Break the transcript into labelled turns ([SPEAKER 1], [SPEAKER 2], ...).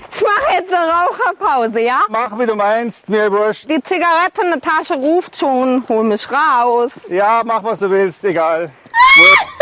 [SPEAKER 1] Ich mache jetzt eine Raucherpause, ja?
[SPEAKER 2] Mach, wie du meinst, mir wurscht.
[SPEAKER 1] Die Zigarette in der Tasche ruft schon, hol mich raus.
[SPEAKER 2] Ja, mach, was du willst, egal. Wurscht.